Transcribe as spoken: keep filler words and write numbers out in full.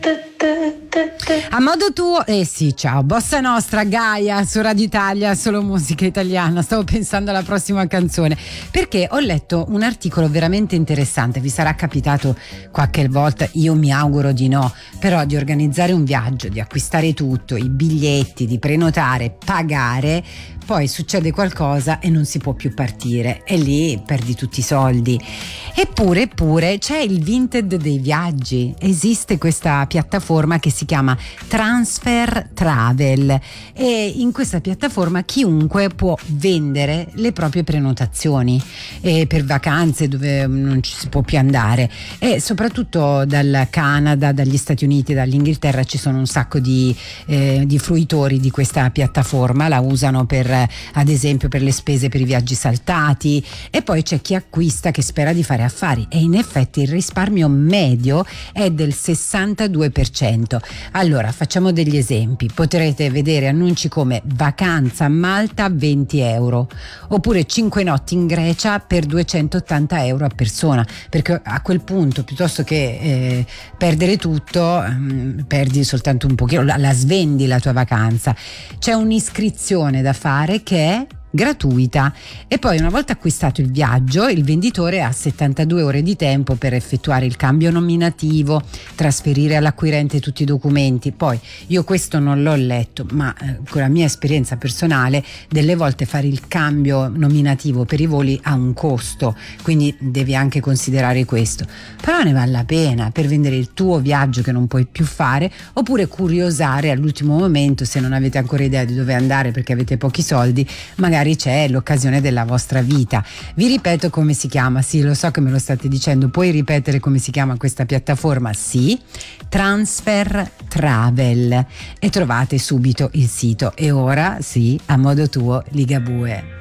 A modo tuo, eh sì, ciao, Bossa Nostra, Gaia su Radio Italia, solo musica italiana. Stavo pensando alla prossima canzone perché ho letto un articolo veramente interessante. Vi sarà capitato qualche volta, io mi auguro di no, però di organizzare un viaggio, di acquistare tutto, i biglietti, di prenotare, pagare, poi succede qualcosa e non si può più partire e lì perdi tutti i soldi. Eppure, eppure c'è il Vinted dei viaggi, esiste questa piattaforma che si chiama Transfer Travel e in questa piattaforma chiunque può vendere le proprie prenotazioni eh, per vacanze dove non ci si può più andare, e soprattutto dal Canada, dagli Stati Uniti, dall'Inghilterra ci sono un sacco di, eh, di fruitori di questa piattaforma, la usano per ad esempio per le spese per i viaggi saltati, e poi c'è chi acquista che spera di fare affari e in effetti il risparmio medio è del sessantadue per cento. Allora facciamo degli esempi: potrete vedere annunci come vacanza a Malta venti euro, oppure cinque notti in Grecia per duecentottanta euro a persona, perché a quel punto piuttosto che eh, perdere tutto ehm, perdi soltanto un pochino, la, la svendi la tua vacanza. C'è un'iscrizione da fare che è gratuita e poi una volta acquistato il viaggio il venditore ha settantadue ore di tempo per effettuare il cambio nominativo, trasferire all'acquirente tutti i documenti. Poi io questo non l'ho letto, ma eh, con la mia esperienza personale delle volte fare il cambio nominativo per i voli ha un costo, quindi devi anche considerare questo, però ne vale la pena per vendere il tuo viaggio che non puoi più fare, oppure curiosare all'ultimo momento se non avete ancora idea di dove andare perché avete pochi soldi, magari c'è l'occasione della vostra vita. Vi ripeto come si chiama? Sì, lo so che me lo state dicendo, puoi ripetere come si chiama questa piattaforma? Sì, Transfer Travel, e trovate subito il sito. E ora sì, a modo tuo, Ligabue.